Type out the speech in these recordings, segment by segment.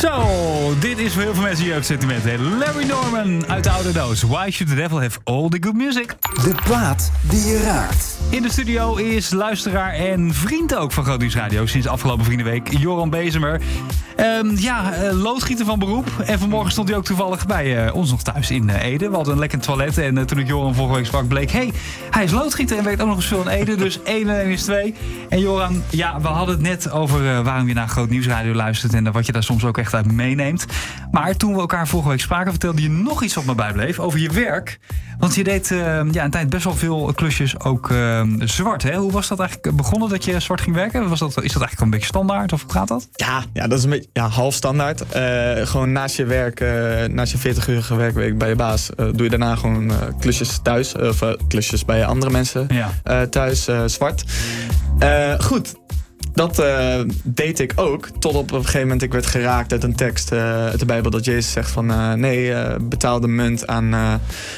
Zo, dit is voor heel veel mensen jeugdsentiment. Larry Norman uit de oude doos. Why should the devil have all the good music? De plaat die je raakt. In de studio is luisteraar en vriend ook van Groot Nieuws Radio sinds afgelopen Vriendenweek, Joran Bezemer. Loodgieter van beroep. En vanmorgen stond hij ook toevallig bij ons nog thuis in Ede. We hadden een lekker toilet. En toen ik Joran vorige week sprak, bleek... hij is loodgieter en weet ook nog eens veel in Ede. Dus 1 en 1 is 2. En Joran, ja, we hadden het net over waarom je naar Groot Nieuws Radio luistert. En wat je daar soms ook echt uit meeneemt. Maar toen we elkaar vorige week spraken, vertelde je nog iets wat me bijbleef. Over je werk. Want je deed een tijd best wel veel klusjes ook zwart. Hè? Hoe was dat eigenlijk begonnen dat je zwart ging werken? Is dat eigenlijk een beetje standaard? Of hoe gaat dat? Ja, dat is een beetje half standaard. Gewoon naast je werk, naast je 40-urige werkweek bij je baas, doe je daarna gewoon klusjes thuis. Of klusjes bij andere mensen thuis, zwart. Goed. Dat deed ik ook, tot op een gegeven moment ik werd geraakt uit een tekst uit de Bijbel dat Jezus zegt van betaal de munt aan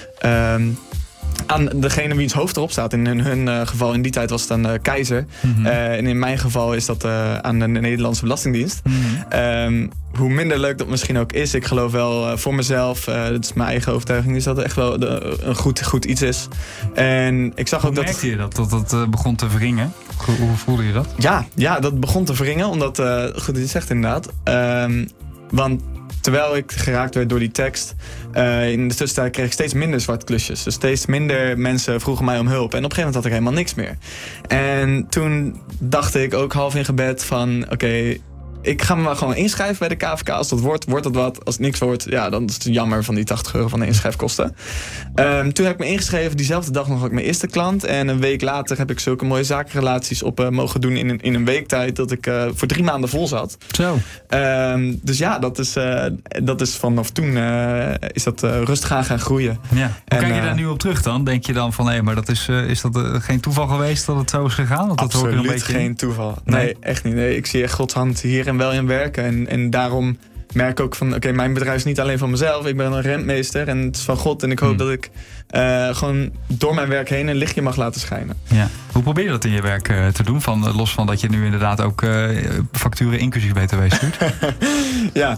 degene wiens hoofd erop staat. In hun geval, in die tijd was het aan de keizer. Mm-hmm. En in mijn geval is dat aan de Nederlandse Belastingdienst. Mm-hmm. Hoe minder leuk dat misschien ook is, ik geloof wel voor mezelf, dat is mijn eigen overtuiging, is dat het echt wel een goed iets is. En ik zag ook merkte je dat begon te wringen? Hoe voelde je dat? Ja, dat begon te wringen, omdat, goed je zegt inderdaad, want terwijl ik geraakt werd door die tekst, in de tussentijd kreeg ik steeds minder zwart klusjes. Dus steeds minder mensen vroegen mij om hulp. En op een gegeven moment had ik helemaal niks meer. En toen dacht ik ook half in gebed van, oké, ik ga me maar gewoon inschrijven bij de KVK. Als dat wordt dat wat. Als het niks wordt, ja, dan is het jammer van die €80 van de inschrijfkosten. Toen heb ik me ingeschreven. Diezelfde dag nog had ik mijn eerste klant. En een week later heb ik zulke mooie zakenrelaties op mogen doen in een week tijd. Dat ik voor 3 maanden vol zat. Zo. Dus ja, dat is vanaf toen is dat rustig gaan groeien. Ja. Hoe kijk je daar nu op terug dan? Denk je dan van, maar dat is dat geen toeval geweest dat het zo is gegaan? Want absoluut dat hoor ik een beetje geen toeval. Nee, echt niet. Nee, ik zie echt Gods hand hier en wel in werken. En daarom merk ik ook van, oké, mijn bedrijf is niet alleen van mezelf. Ik ben een rentmeester en het is van God. En ik hoop dat ik gewoon door mijn werk heen een lichtje mag laten schijnen. Ja. Hoe probeer je dat in je werk te doen? Los van dat je nu inderdaad ook facturen inclusief BTW stuurt? Ja,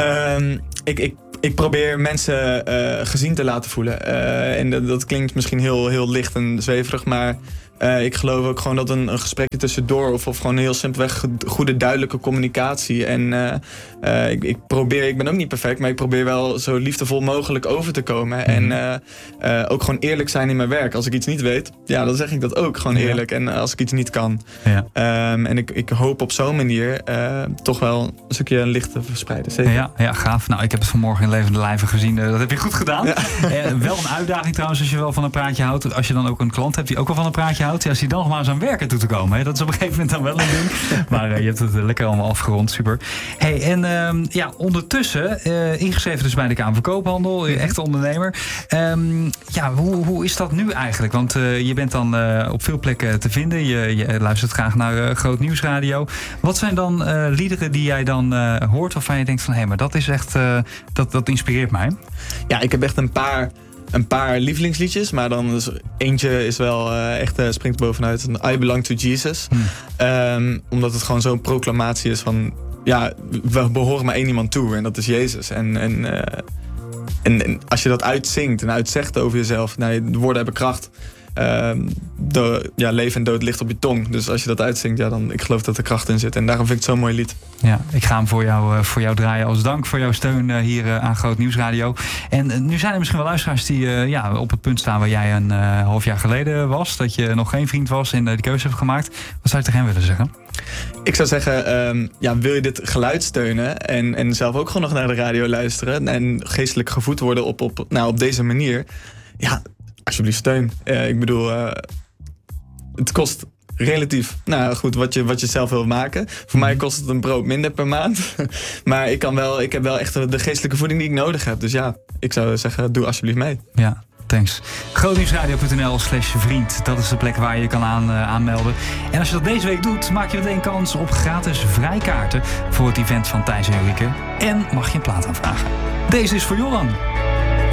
ik probeer mensen gezien te laten voelen. En dat klinkt misschien heel licht en zweverig, maar ik geloof ook gewoon dat een gesprekje tussendoor of gewoon heel simpelweg goede duidelijke communicatie. En ik ben ook niet perfect, maar ik probeer wel zo liefdevol mogelijk over te komen. En ook gewoon eerlijk zijn in mijn werk. Als ik iets niet weet, ja, dan zeg ik dat ook gewoon eerlijk. En als ik iets niet kan. Ja. En ik hoop op zo'n manier toch wel een stukje licht te verspreiden. Zeker. Ja, gaaf. Nou, ik heb het vanmorgen in levende lijve gezien. Dat heb je goed gedaan. Ja. Wel een uitdaging trouwens als je wel van een praatje houdt. Als je dan ook een klant hebt die ook wel van een praatje houdt. Ja, als die dan nog maar eens aan werken toe te komen. Hè? Dat is op een gegeven moment dan wel een ding. Maar je hebt het lekker allemaal afgerond. Super. Hey, en ondertussen ingeschreven dus bij de Kamer van Koophandel. Echte ondernemer. Hoe is dat nu eigenlijk? Want je bent dan op veel plekken te vinden. Je luistert graag naar Groot Nieuws Radio. Wat zijn dan liederen die jij dan hoort waarvan je denkt van, maar dat is echt, dat inspireert mij? Ja, ik heb echt een paar lievelingsliedjes, maar dan is eentje is wel echt springt bovenuit. I Belong to Jesus. Omdat het gewoon zo'n proclamatie is van, ja, we behoren maar één iemand toe en dat is Jezus. En als je dat uitzingt en uitzegt over jezelf, de woorden hebben kracht. Leven en dood ligt op je tong. Dus als je dat uitzingt, dan ik geloof dat er kracht in zit. En daarom vind ik het zo'n mooi lied. Ja, ik ga hem voor jou draaien als dank voor jouw steun hier aan Groot Nieuws Radio. En nu zijn er misschien wel luisteraars die op het punt staan waar jij een half jaar geleden was. Dat je nog geen vriend was en die keuze hebt gemaakt. Wat zou je tegen hen willen zeggen? Ik zou zeggen, wil je dit geluid steunen en zelf ook gewoon nog naar de radio luisteren en geestelijk gevoed worden op deze manier? Ja, alsjeblieft steun. Ik bedoel, het kost relatief, wat je zelf wil maken. Voor mij kost het een brood minder per maand. Maar ik heb wel echt de geestelijke voeding die ik nodig heb. Dus ja, ik zou zeggen, doe alsjeblieft mee. Ja, thanks. grootnieuwsradio.nl/vriend. Dat is de plek waar je kan aanmelden. En als je dat deze week doet, maak je meteen kans op gratis vrijkaarten voor het event van Thijs en Ulrike. En mag je een plaat aanvragen. Deze is voor Joran.